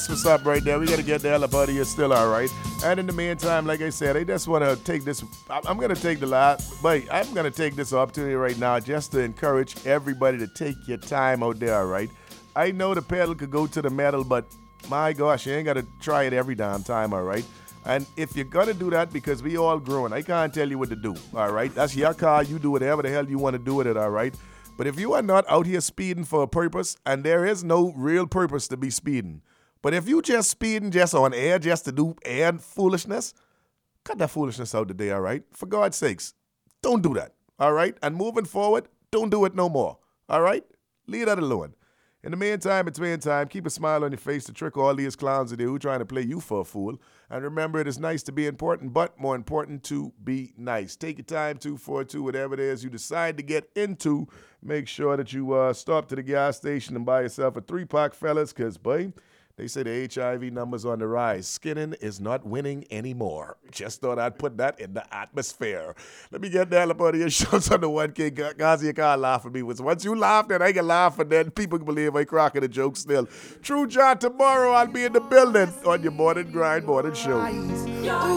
That's what's up right there. We got to get the hell up out of here still, all right? And in the meantime, like I said, I just want to take this. I'm going to take I'm going to take this opportunity right now just to encourage everybody to take your time out there, all right? I know the pedal could go to the metal, but my gosh, you ain't got to try it every damn time, all right? And if you're going to do that, because we all growing, I can't tell you what to do, all right? That's your car. You do whatever the hell you want to do with it, all right? But if you are not out here speeding for a purpose, and there is no real purpose to be speeding, but if you just speeding just on air, just to do air foolishness, cut that foolishness out today, all right? For God's sakes, don't do that, all right? And moving forward, don't do it no more, all right? Leave that alone. In the meantime, between time, keep a smile on your face to trick all these clowns in there who trying to play you for a fool. And remember, it is nice to be important, but more important to be nice. Take your time, 242, whatever it is you decide to get into. Make sure that you stop to the gas station and buy yourself a 3-pack, fellas, because, boy, they say the HIV number's on the rise. Skinning is not winning anymore. Just thought I'd put that in the atmosphere. Let me get the hell up out of your shows on the 1K. Gazi, you can't laugh at me. Once you laugh, then I can laugh, and then people can believe I cracking a joke still. True John, tomorrow I'll be in the building on your morning grind, morning show.